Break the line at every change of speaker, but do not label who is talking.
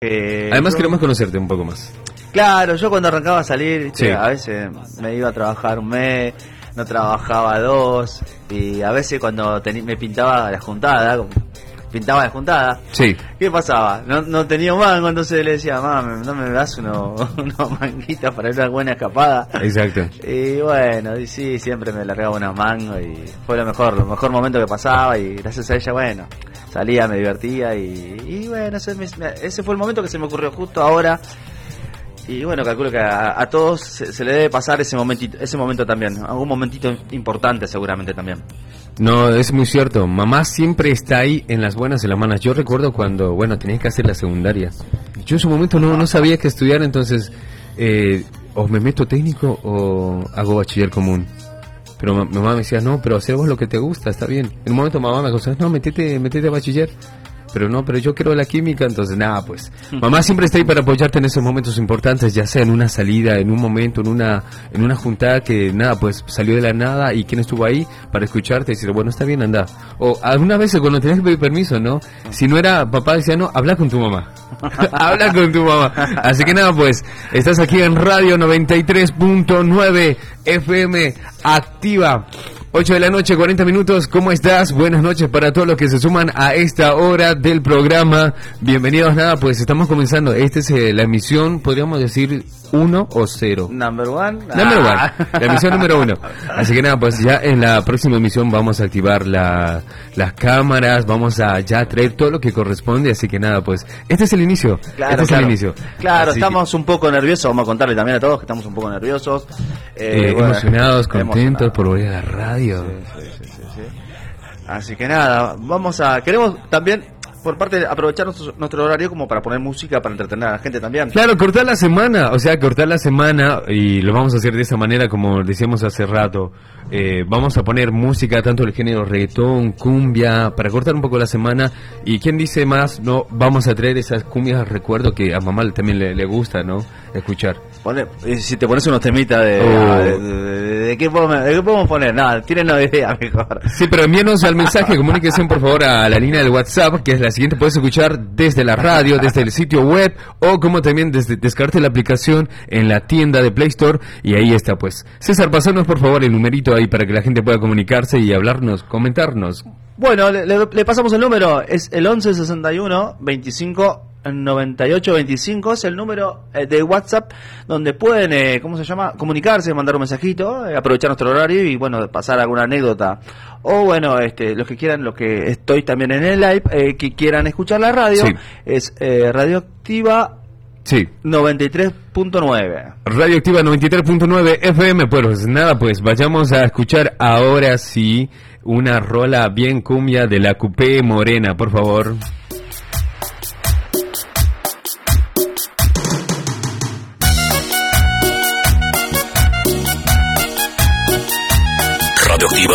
Además queremos conocerte un poco más.
Claro, yo cuando arrancaba a salir,
sí,
a veces me iba a trabajar un mes, no trabajaba 2, y a veces cuando me pintaba la juntada,
sí,
¿qué pasaba? No tenía un mango, entonces le decía, mamá, ¿no me das unos manguitas para una buena escapada?
Exacto.
Y bueno, y sí, siempre me largaba unos mangos y fue el mejor momento que pasaba, y gracias a ella, bueno, salía, me divertía y bueno, ese fue el momento que se me ocurrió justo ahora. Y bueno, calculo que a todos se le debe pasar ese momento también, algún momentito importante seguramente también.
No, es muy cierto, mamá siempre está ahí en las buenas y las malas. Yo recuerdo cuando, tenías que hacer la secundaria. Yo en su momento no sabía qué estudiar, entonces o me meto técnico o hago bachiller común. Pero mamá me decía, no, pero hacer vos lo que te gusta, está bien. En un momento mamá me aconsejó, no, metete a bachiller. Pero yo quiero la química, entonces nada, pues. Mamá siempre está ahí para apoyarte en esos momentos importantes, ya sea en una salida, en un momento, en una juntada que nada, pues salió de la nada y quién estuvo ahí para escucharte y decir, bueno, está bien, anda. O algunas veces cuando tenías que pedir permiso, ¿no? Si no era papá, decía, no, habla con tu mamá. Habla con tu mamá. Así que nada, pues, estás aquí en Radio 93.9 FM Activa. 8 de la noche, 40 minutos, ¿cómo estás? Buenas noches para todos los que se suman a esta hora del programa. Bienvenidos, nada, pues estamos comenzando. Esta es la emisión, podríamos decir, 1 o 0.
Number one.
La emisión número 1. Así que nada, pues ya en la próxima emisión vamos a activar las cámaras, vamos a ya traer todo lo que corresponde, así que nada, pues este es el inicio.
Claro,
es el inicio.
Claro, así estamos un poco nerviosos, vamos a contarle también a todos que estamos un poco nerviosos.
Emocionados, contentos por volver a la radio.
Sí. Así que nada, queremos también por parte aprovechar nuestro horario como para poner música para entretener a la gente también.
Claro, cortar la semana y lo vamos a hacer de esa manera como decíamos hace rato. Vamos a poner música tanto del género reggaetón, cumbia, para cortar un poco la semana. Y quién dice más, no, vamos a traer esas cumbias, recuerdo que a mamá también le gusta, ¿no? Escuchar.
Si te pones unos temitas de qué podemos poner, nada, tienen una idea mejor.
Sí, pero envíanos al mensaje, comunicación por favor a la línea del WhatsApp, que es la siguiente, puedes escuchar desde la radio, desde el sitio web, o como también descargarte la aplicación en la tienda de Play Store, y ahí está pues. César, pasanos por favor el numerito ahí para que la gente pueda comunicarse y hablarnos, comentarnos.
Bueno, le pasamos el número, es el 11 61 25 98 25, es el número de WhatsApp donde pueden, comunicarse, mandar un mensajito, aprovechar nuestro horario y bueno, pasar alguna anécdota. O bueno, los que quieran, los que estoy también en el live, que quieran escuchar la radio, sí. Es Radioactiva.
Sí.
93.9.
Radioactiva 93.9 FM. Pues nada, pues vayamos a escuchar ahora sí una rola bien cumbia de la Coupé Morena, por favor.
Radioactiva